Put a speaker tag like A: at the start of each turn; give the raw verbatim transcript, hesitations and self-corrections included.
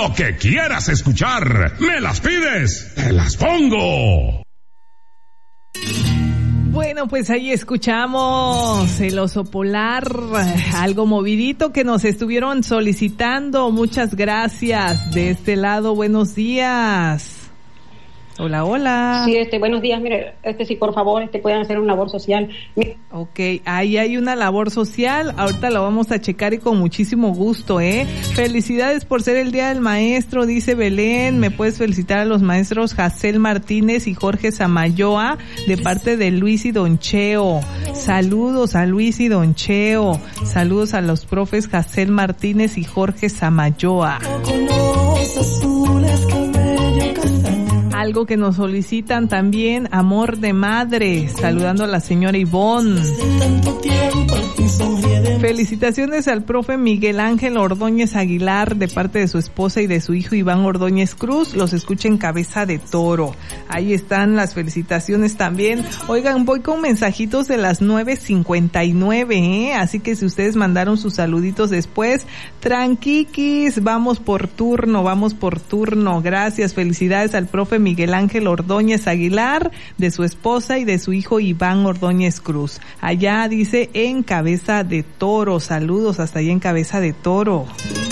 A: Lo que quieras escuchar, me las pides, te las pongo.
B: Bueno, pues ahí escuchamos el oso polar, algo movidito que nos estuvieron solicitando. Muchas gracias. De este lado, buenos días. Hola, hola.
C: Sí, este, buenos días. Mire, este, sí, por favor, este, pueden hacer una labor social.
B: Ok, ahí hay una labor social. Ahorita la vamos a checar y con muchísimo gusto, ¿eh? Felicidades por ser el Día del Maestro, dice Belén. Me puedes felicitar a los maestros Jacel Martínez y Jorge Samayoa de parte de Luis y Don Cheo. Saludos a Luis y Don Cheo. Saludos a los profes Jacel Martínez y Jorge Samayoa. Algo que nos solicitan también, amor de madre, saludando a la señora Ivonne. Felicitaciones al profe Miguel Ángel Ordóñez Aguilar de parte de su esposa y de su hijo Iván Ordóñez Cruz. Los escucha en Cabeza de Toro. Ahí están las felicitaciones también. Oigan, voy con mensajitos de las nueve cincuenta y nueve, ¿eh? Así que si ustedes mandaron sus saluditos después, tranquiquis, vamos por turno, vamos por turno. Gracias, felicidades al profe Miguel Ángel Ordóñez Aguilar, de su esposa y de su hijo Iván Ordóñez Cruz. Allá dice en Cabeza de Toro. Saludos hasta allá en Cabeza de Toro.